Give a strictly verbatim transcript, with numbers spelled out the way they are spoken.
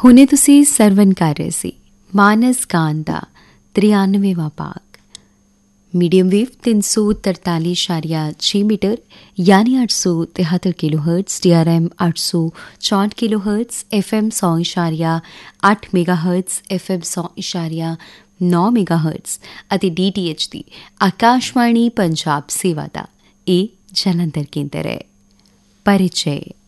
ਹੁਣੇ ਤੁਸੀਂ ਸਰਵਨ ਕਰ ਰਹੇ ਸੀ ਮਾਨਸ ਗਾਨ ਦਾ ਤ੍ਰਿਆਨਵੇਵਾਂ ਭਾਗ। ਮੀਡੀਅਮ ਵੇਵ ਤਿੰਨ ਸੌ ਤਰਤਾਲੀ ਇਸ਼ਾਰੀਆ ਛੇ ਮੀਟਰ ਯਾਨੀ ਅੱਠ ਸੌ ਤਿਹੱਤਰ kilo hertz, D R M ਅੱਠ ਸੌ ਚੌਂਹਠ ਕਿਲੋ ਹਰਟਜ਼, ਐਫ ਐਮ ਸੌ ਇਸ਼ਾਰੀਆ ਅੱਠ ਮੈਗਾ ਹਰਟਜ਼, ਐਫ ਐਮ ਸੌ ਇਸ਼ਾਰੀਆ ਨੌ ਮੈਗਾ ਹਰਟਜ਼ ਅਤੇ ਡੀ ਟੀ ਐਚ ਦੀ ਆਕਾਸ਼ਵਾਣੀ ਪੰਜਾਬ ਸੇਵਾ ਦਾ ਇਹ ਜਲੰਧਰ ਕੇਂਦਰ ਹੈ। परिचय।